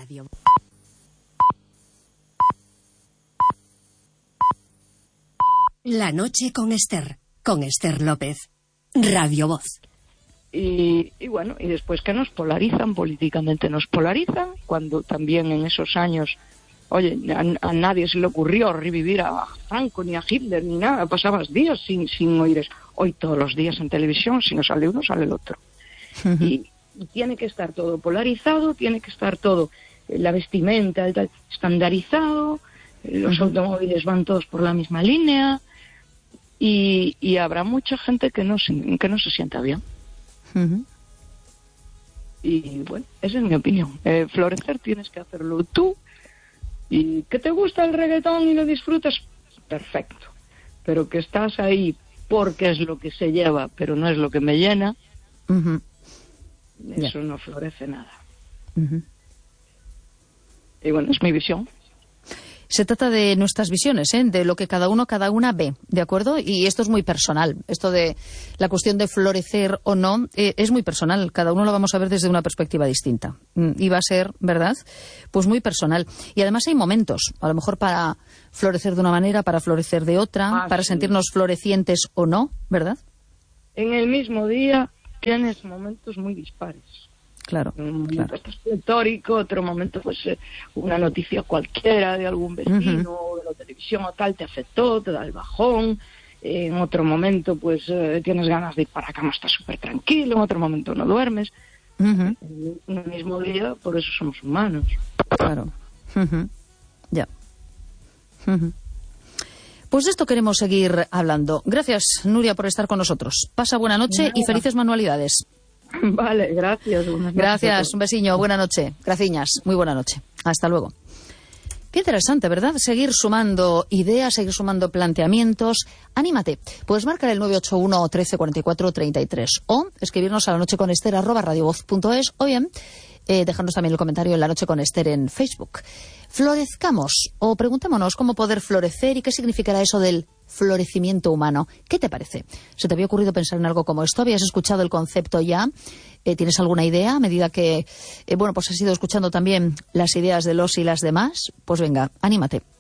Radio. La noche con Esther López, Radio Voz. Y bueno, y después que nos polarizan, políticamente nos polarizan, cuando también en esos años, oye, a nadie se le ocurrió revivir a Franco, ni a Hitler, ni nada, pasabas días sin oír eso. Hoy todos los días en televisión, si no sale uno, sale el otro. Y tiene que estar todo polarizado, tiene que estar todo, la vestimenta, tal, estandarizado, los automóviles van todos por la misma línea, y habrá mucha gente que no se sienta bien. Y bueno, esa es mi opinión. Florecer tienes que hacerlo tú, y que te gusta el reggaetón y lo disfrutas, perfecto, pero que estás ahí porque es lo que se lleva pero no es lo que me llena, eso no florece nada. Y bueno, es mi visión. Se trata de nuestras visiones, de lo que cada uno, cada una ve, ¿de acuerdo? Y esto es muy personal. Esto de la cuestión de florecer o no es muy personal. Cada uno lo vamos a ver desde una perspectiva distinta. Y va a ser, ¿verdad?, pues muy personal. Y además hay momentos, a lo mejor para florecer de una manera, para florecer de otra, para sentirnos florecientes o no, ¿verdad? En el mismo día tienes momentos muy dispares. Claro, un momento histórico, otro momento pues una noticia cualquiera de algún vecino de la televisión o tal te afectó, te da el bajón, en otro momento pues tienes ganas de ir para cama, estás súper tranquilo, en otro momento no duermes. En el mismo día, por eso somos humanos. Claro. Ya. Pues de esto queremos seguir hablando. Gracias, Nuria, por estar con nosotros. Pasa buena noche y felices manualidades. Vale, gracias. Gracias, un besiño, buena noche. Graciñas, muy buena noche. Hasta luego. Qué interesante, ¿verdad? Seguir sumando ideas, seguir sumando planteamientos. Anímate. Puedes marcar el 981 13 44 33 o escribirnos a lanocheconester@radiovoz.es o bien dejarnos también el comentario en La Noche con Esther en Facebook. Florezcamos o preguntémonos cómo poder florecer y qué significará eso del florecimiento humano. ¿Qué te parece? ¿Se te había ocurrido pensar en algo como esto? ¿Habías escuchado el concepto ya? ¿Tienes alguna idea a medida que, pues has ido escuchando también las ideas de los y las demás? Pues venga, anímate.